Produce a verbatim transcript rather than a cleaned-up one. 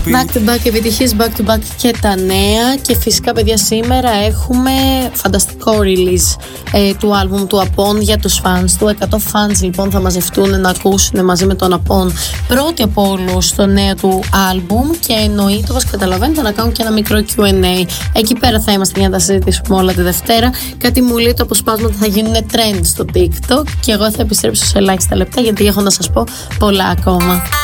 αγάπη. Back to back επιτυχίες, back to back και τα νέα. Και φυσικά, παιδιά, σήμερα έχουμε φανταστικό release ε, του άλμπουμ του Απών για τους fans του. εκατό fans λοιπόν θα μαζευτούν να ακούσουν μαζί με τον Απών πρώτοι από όλους το νέο του άλμπουμ. Και εννοείται, όπως καταλαβαίνετε, να κάνουν και ένα μικρό κιου εντ έι. Εκεί πέρα θα είμαστε για να τα συζητήσουμε όλα τη Δευτέρα. Κάτι μου λέει το αποσπάσματα θα γίνουν trend στο TikTok. Και εγώ θα επιστρέψω σε ελάχιστα λεπτά, γιατί έχω να σας πω πολλά ακόμα.